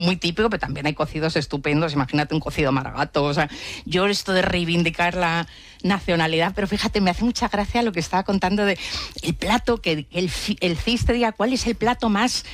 muy típico, pero también hay cocidos estupendos. Imagínate un cocido maragato. O sea, yo esto de reivindicar la nacionalidad, pero fíjate, me hace mucha gracia lo que estaba contando de el plato, que el CIS te diga cuál es el plato más